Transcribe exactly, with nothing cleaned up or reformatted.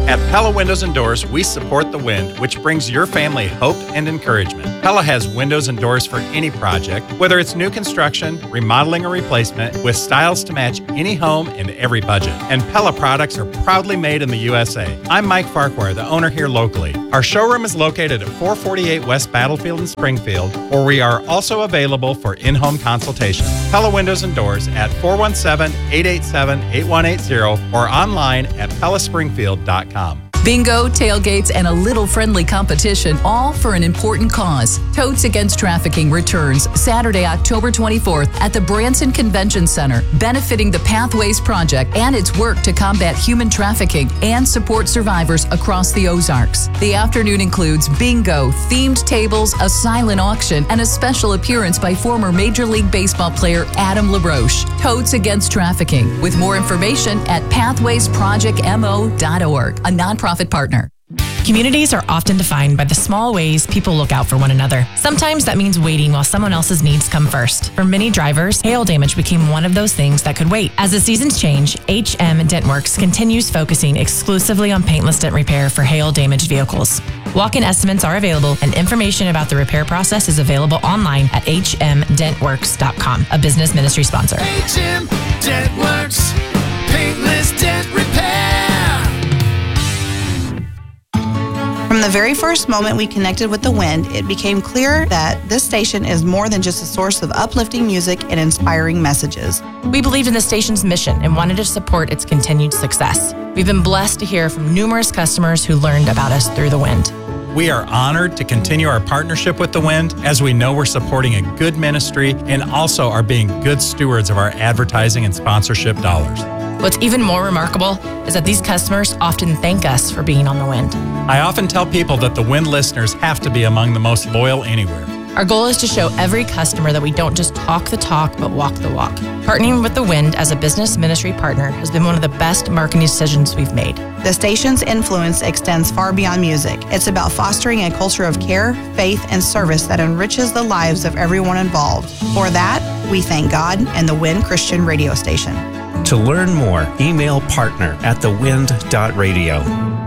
At Pella Windows and Doors, we support the wind, which brings your family hope and encouragement. Pella has windows and doors for any project, whether it's new construction, remodeling, or replacement, with styles to match any home and every budget. And Pella products are proudly made in the U S A. I'm Mike Farquhar, the owner here locally. Our showroom is located at four forty-eight West Battlefield in Springfield, where we are also available for in-home consultation. Pella Windows and Doors at four one seven, eight eight seven, eight one eight zero or online at pella springfield dot com. Bingo, tailgates, and a little friendly competition, all for an important cause. Totes Against Trafficking returns Saturday, October twenty-fourth at the Branson Convention Center, benefiting the Pathways Project and its work to combat human trafficking and support survivors across the Ozarks. The afternoon includes bingo, themed tables, a silent auction, and a special appearance by former Major League Baseball player Adam LaRoche. Totes Against Trafficking, with more information at pathways project m o dot org, a nonprofit partner. Communities are often defined by the small ways people look out for one another. Sometimes that means waiting while someone else's needs come first. For many drivers, hail damage became one of those things that could wait. As the seasons change, H M DentWorks continues focusing exclusively on paintless dent repair for hail-damaged vehicles. Walk-in estimates are available, and information about the repair process is available online at h m dent works dot com, a business ministry sponsor. H M DentWorks, paintless dent repair. From the very first moment we connected with the Wind, it became clear that this station is more than just a source of uplifting music and inspiring messages. We believed in the station's mission and wanted to support its continued success. We've been blessed to hear from numerous customers who learned about us through the Wind. We are honored to continue our partnership with the Wind, as we know we're supporting a good ministry and also are being good stewards of our advertising and sponsorship dollars. What's even more remarkable is that these customers often thank us for being on the Wind. I often tell people that the Wind listeners have to be among the most loyal anywhere. Our goal is to show every customer that we don't just talk the talk, but walk the walk. Partnering with the Wind as a business ministry partner has been one of the best marketing decisions we've made. The station's influence extends far beyond music. It's about fostering a culture of care, faith, and service that enriches the lives of everyone involved. For that, we thank God and the Wind Christian radio station. To learn more, email partner at the wind dot radio.